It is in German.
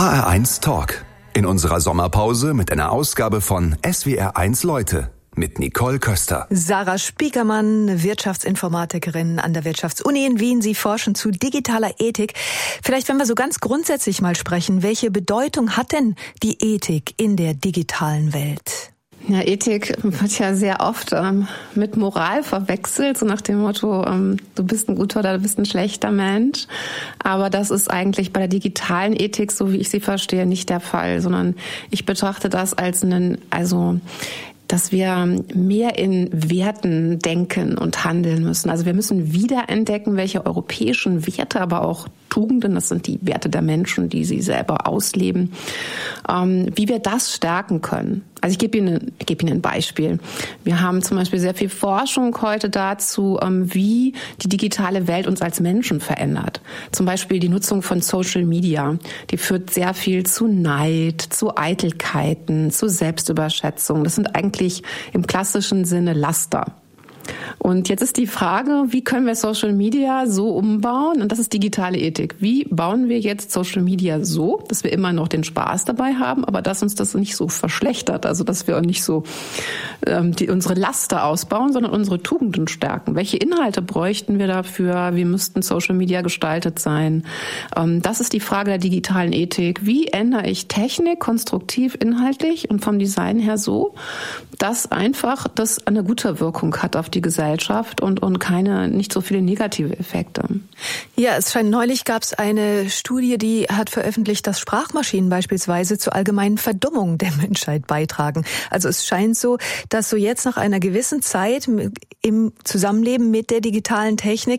HR1 Talk. In unserer Sommerpause mit einer Ausgabe von SWR1 Leute mit Nicole Köster. Sarah Spiekermann, Wirtschaftsinformatikerin an der Wirtschaftsuni in Wien. Sie forschen zu digitaler Ethik. Vielleicht, wenn wir so ganz grundsätzlich mal sprechen, welche Bedeutung hat denn die Ethik in der digitalen Welt? Ja, Ethik wird ja sehr oft mit Moral verwechselt, so nach dem Motto, du bist ein guter oder du bist ein schlechter Mensch. Aber das ist eigentlich bei der digitalen Ethik, so wie ich sie verstehe, nicht der Fall, sondern ich betrachte das als dass wir mehr in Werten denken und handeln müssen. Also wir müssen wiederentdecken, welche europäischen Werte, aber auch Tugenden, das sind die Werte der Menschen, die sie selber ausleben, wie wir das stärken können. Also ich gebe Ihnen ein Beispiel. Wir haben zum Beispiel sehr viel Forschung heute dazu, wie die digitale Welt uns als Menschen verändert. Zum Beispiel die Nutzung von Social Media. Die führt sehr viel zu Neid, zu Eitelkeiten, zu Selbstüberschätzung. Das sind eigentlich im klassischen Sinne Laster. Und jetzt ist die Frage, wie können wir Social Media so umbauen? Und das ist digitale Ethik. Wie bauen wir jetzt Social Media so, dass wir immer noch den Spaß dabei haben, aber dass uns das nicht so verschlechtert, also dass wir nicht so unsere Laster ausbauen, sondern unsere Tugenden stärken. Welche Inhalte bräuchten wir dafür? Wie müssten Social Media gestaltet sein? Das ist die Frage der digitalen Ethik. Wie ändere ich Technik konstruktiv, inhaltlich und vom Design her so, dass einfach das eine gute Wirkung hat auf die Gesellschaft und nicht so viele negative Effekte. Ja, neulich gab es eine Studie, die hat veröffentlicht, dass Sprachmaschinen beispielsweise zur allgemeinen Verdummung der Menschheit beitragen. Also es scheint so, dass so jetzt nach einer gewissen Zeit im Zusammenleben mit der digitalen Technik